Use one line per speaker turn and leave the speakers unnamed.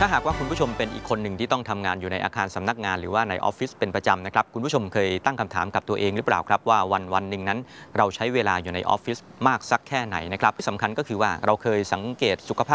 ถ้าหากว่าคุณผู้ชมเป็นอีกคนหนึ่งที่ต้องทำงานอยู่ในอาคารสำนักงานหรือว่าในออฟฟิศเป็นประจำนะครับคุณผู้ชมเคยตั้งคำถามกับตัวเองหรือเปล่าครับว่าวันหนึ่งนั้นเราใช้เวลาอยู่ในออฟฟิศมากสักแค่ไหนนะครับที่สำคัญก็คือว่าเราเคยสังเกตสุขภาพ